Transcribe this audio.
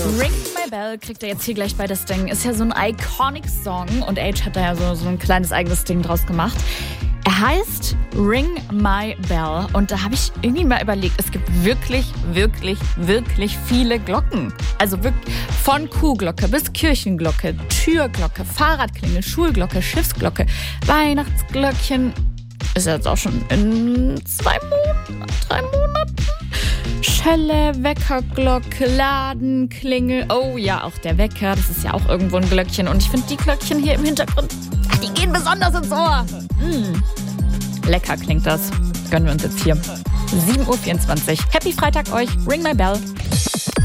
Ring My Bell kriegt er jetzt hier gleich bei das Ding. Ist ja so ein Iconic-Song und Age hat da ja so ein kleines eigenes Ding draus gemacht. Er heißt Ring My Bell und da habe ich irgendwie mal überlegt, es gibt wirklich, wirklich, wirklich viele Glocken. Also wirklich von Kuhglocke bis Kirchenglocke, Türglocke, Fahrradklingel, Schulglocke, Schiffsglocke, Weihnachtsglöckchen. Ist jetzt auch schon in 2 Monaten, 3 Monaten. Schelle, Weckerglocke, Ladenklingel. Oh ja, auch der Wecker, das ist ja auch irgendwo ein Glöckchen. Und ich finde die Glöckchen hier im Hintergrund, die gehen besonders ins Ohr. Lecker klingt das. Gönnen wir uns jetzt hier. 7:24 Uhr. Happy Freitag euch. Ring My Bell.